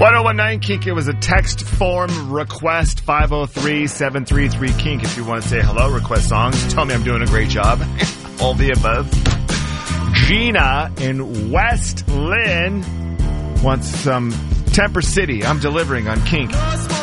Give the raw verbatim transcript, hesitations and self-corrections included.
one oh one nine Kink. It was a text form request, five oh three, seven three three, Kink. If you want to say hello, request songs, tell me I'm doing a great job. All the above. Gina in West Lynn wants some Temper City. I'm delivering on Kink.